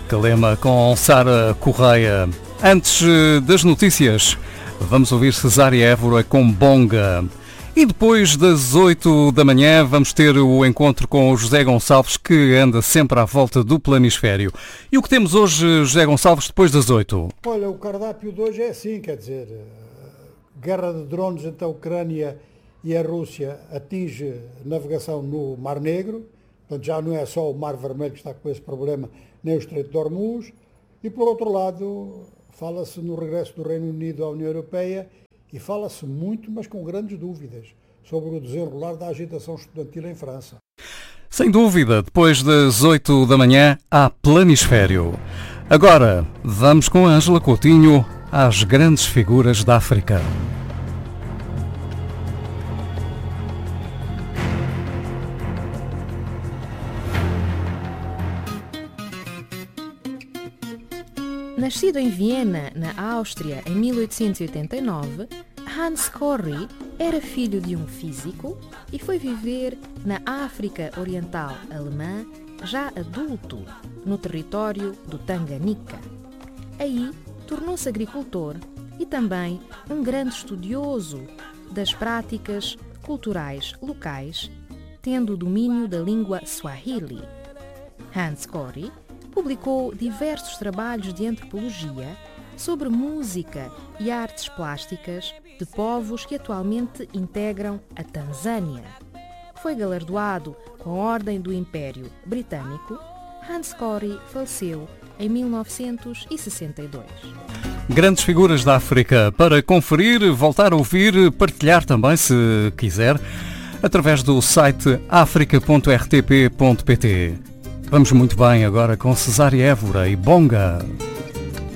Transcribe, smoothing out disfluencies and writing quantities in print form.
Calema com Sara Correia. Antes das notícias, vamos ouvir Cesária Évora com Bonga. E depois das 8 da manhã vamos ter o encontro com o José Gonçalves, que anda sempre à volta do planisfério. E o que temos hoje, José Gonçalves, depois das 8? Olha, o cardápio de hoje é assim, quer dizer, guerra de drones entre a Ucrânia e a Rússia atinge navegação no Mar Negro, portanto já não é só o Mar Vermelho que está com esse problema, nem o Estreito de Hormuz, e por outro lado fala-se no regresso do Reino Unido à União Europeia e fala-se muito, mas com grandes dúvidas, sobre o desenrolar da agitação estudantil em França. Sem dúvida, depois das 8 da manhã há Planisfério. Agora vamos com a Ângela Coutinho às grandes figuras da África. Nascido em Viena, na Áustria, em 1889, Hans Corry era filho de um físico e foi viver na África Oriental Alemã, já adulto, no território do Tanganica. Aí, tornou-se agricultor e também um grande estudioso das práticas culturais locais, tendo o domínio da língua Swahili. Hans Corry publicou diversos trabalhos de antropologia sobre música e artes plásticas de povos que atualmente integram a Tanzânia. Foi galardoado com a Ordem do Império Britânico. Hans Corry faleceu em 1962. Grandes figuras da África para conferir, voltar a ouvir, partilhar também, se quiser, através do site africa.rtp.pt. Vamos muito bem agora com Cesária Évora e Bonga.